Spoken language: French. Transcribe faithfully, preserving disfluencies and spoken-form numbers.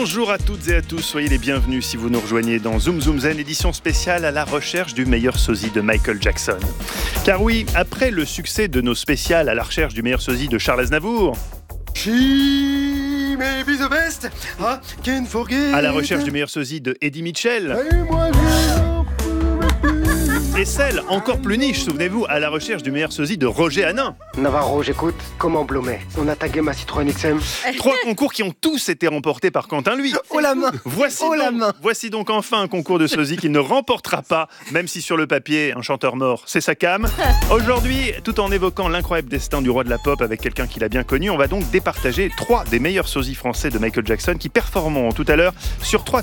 Bonjour à toutes et à tous, soyez les bienvenus si vous nous rejoignez dans Zoom Zoom Zen, édition spéciale à la recherche du meilleur sosie de Michael Jackson. Car oui, après le succès de nos spéciales à la recherche du meilleur sosie de Charles Aznavour, She may be the best, I can't forget. à la recherche du meilleur sosie de Eddie Mitchell, Et moi, je- et celle, encore plus niche, souvenez-vous, à la recherche du meilleur sosie de Roger Hanin. Navarro, j'écoute. Comment Blomet? On a tagué ma Citroën X M. Trois concours qui ont tous été remportés par Quentin Lui. Oh la main. Voici, Oh la donc, main. voici donc enfin un concours de sosie qu'il ne remportera pas, même si sur le papier, un chanteur mort, c'est sa came. Aujourd'hui, tout en évoquant l'incroyable destin du roi de la pop avec quelqu'un qu'il a bien connu, on va donc départager trois des meilleurs sosies français de Michael Jackson qui performeront tout à l'heure sur trois